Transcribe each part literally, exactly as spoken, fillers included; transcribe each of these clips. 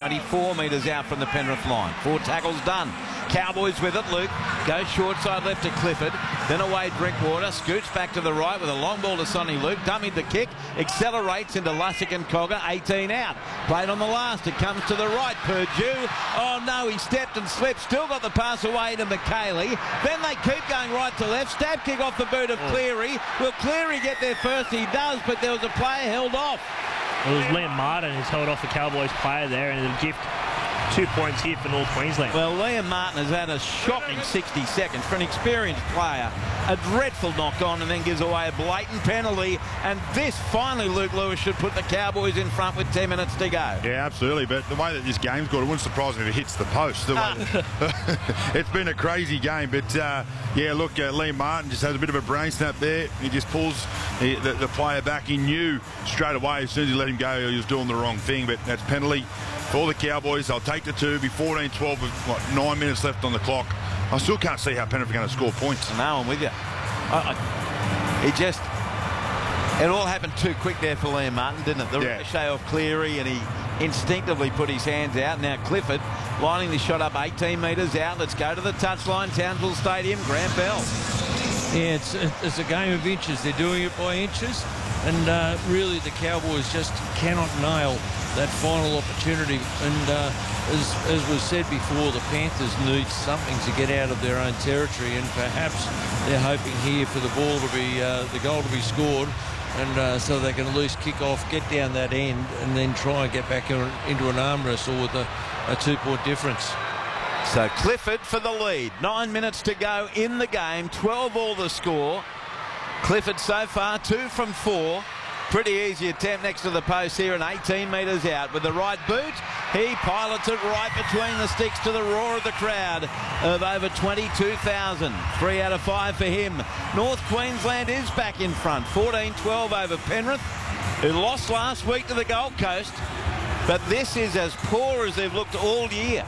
seventy-four metres out from the Penrith line. Four tackles done. Cowboys with it. Luke goes short side left to Clifford. Then away Drinkwater. Scoots back to the right with a long ball to Sonny Luke. Dummied the kick. Accelerates into Lussick and Cogger. eighteen out. Played on the last. It comes to the right. Purdue. Oh no, he stepped and slipped. Still got the pass away to McKaylee. Then they keep going right to left. Stab kick off the boot of Cleary. Will Cleary get there first? He does, but there was a player held off. It was Liam Martin who's held off the Cowboys player there, and it'll gift two points here for North Queensland. Well, Liam Martin has had a shocking sixty seconds for an experienced player. A dreadful knock on and then gives away a blatant penalty. And this, finally, Luke Lewis should put the Cowboys in front with ten minutes to go. Yeah, absolutely. But the way that this game's gone, it wouldn't surprise me if it hits the post. The way that it's been a crazy game. But, uh, yeah, look, uh, Liam Martin just has a bit of a brain snap there. He just pulls the, the, the player back. He knew straight away as soon as he let him go he was doing the wrong thing. But that's penalty for the Cowboys. They'll take the two, be fourteen twelve with what, nine minutes left on the clock. I still can't see how Penrith are going to score points. No, I'm with you. I, I, it just, it all happened too quick there for Liam Martin, didn't it? The yeah. ricochet off Cleary, and he instinctively put his hands out. Now Clifford lining the shot up eighteen metres out. Let's go to the touchline, Townsville Stadium. Grant Bell. Yeah, it's, it's a game of inches. They're doing it by inches. And uh, really the Cowboys just cannot nail that final opportunity. And uh, as, as was said before, the Panthers need something to get out of their own territory, and perhaps they're hoping here for the ball to be, uh, the goal to be scored, and uh, so they can at least kick off, get down that end, and then try and get back in, into an arm wrestle with a, a two-point difference. So Clifford for the lead. Nine minutes to go in the game. twelve all the score. Clifford so far two from four. Pretty easy attempt next to the post here, and eighteen metres out with the right boot. He pilots it right between the sticks to the roar of the crowd of over twenty-two thousand. Three out of five for him. North Queensland is back in front. fourteen twelve over Penrith, who lost last week to the Gold Coast. But this is as poor as they've looked all year.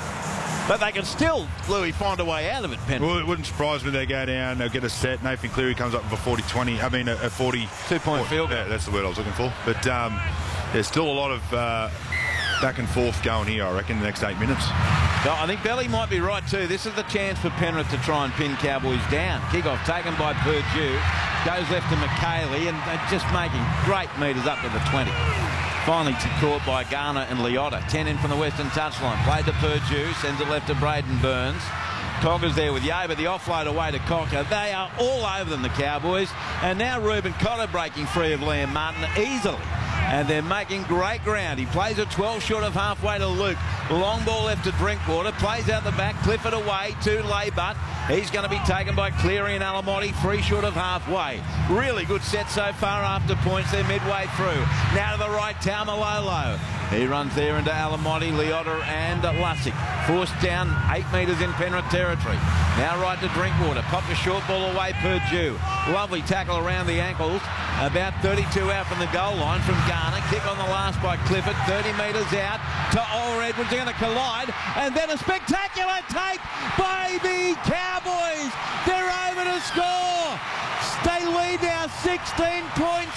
But they can still, Louis, find a way out of it, Penrith. Well, it wouldn't surprise me they go down, they'll get a set. Nathan Cleary comes up for forty twenty. I mean, a, a forty... Two-point field goal. Yeah, that's the word I was looking for. But um, there's still a lot of uh, back and forth going here, I reckon, in the next eight minutes. No, I think Belly might be right too. This is the chance for Penrith to try and pin Cowboys down. Kick-off taken by Purdue. Goes left to McKaylee, and they're just making great metres up to the twenty. Finally caught by Garner and Liotta. ten in from the western touchline. Played to Purdue, sends it left to Braden Burns. Cogger's there with Yeo, but the offload away to Cocker. They are all over them, the Cowboys. And now Ruben Cotter breaking free of Liam Martin easily. And they're making great ground. He plays a twelve short of halfway to Luke. Long ball left to Drinkwater. Plays out the back. Clifford away to Laybutt. He's going to be taken by Cleary and Alamotti. Three short of halfway. Really good set so far after points. They're midway through. Now to the right, Taumalolo. He runs there into Alamotti, Liotta and Lussick. Forced down eight metres in Penrith territory. Now right to Drinkwater. Popped a short ball away, Purdue. Lovely tackle around the ankles. About thirty-two out from the goal line from Garner. Kick on the last by Clifford. thirty metres out to Oliver Edwards. They're going to collide. And then a spectacular take by the Cowboys. They're over to score. They lead now sixteen points.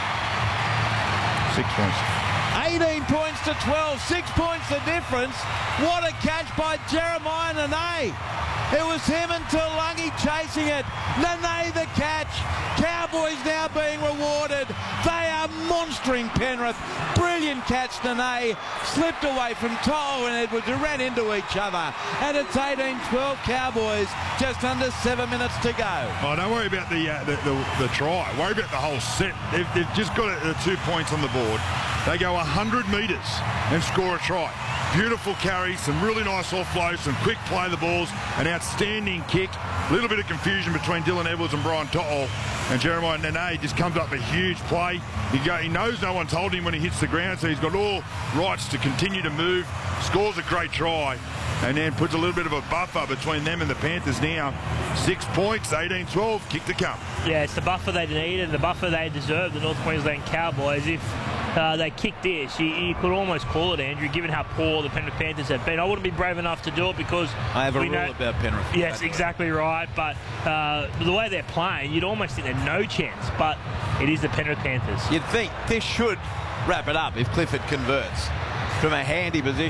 Six points. eighteen points to twelve. Six points the difference. What a catch by Jeremiah Nene. It was him and Tulungi chasing it. Nene the catch. Cowboys now being rewarded. They are monstering Penrith. Brilliant catch, Nene. Slipped away from To'o and Edwards, who ran into each other. And it's eighteen twelve Cowboys. Just under seven minutes to go. Oh, don't worry about the, uh, the, the the try. Worry about the whole set. They've, they've just got a, the two points on the board. They go one hundred metres and score a try. Beautiful carry, some really nice offloads, some quick play of the balls, an outstanding kick. A little bit of confusion between Dylan Edwards and Brian To'o, and Jeremiah Nene just comes up a huge play. He, go, he knows no one's holding him when he hits the ground, so he's got all rights to continue to move. Scores a great try, and then puts a little bit of a buffer between them and the Panthers now. Six points, eighteen twelve, kick to come. Yeah, it's the buffer they need and the buffer they deserve, the North Queensland Cowboys. If uh, they kick this, you, you could almost call it, Andrew, given how poor the Penrith Panthers have been. I wouldn't be brave enough to do it because I have a we rule know, about Penrith. Yes, exactly right. But uh, the way they're playing, you'd almost think they're no chance. But it is the Penrith Panthers. You'd think this should wrap it up if Clifford converts from a handy position.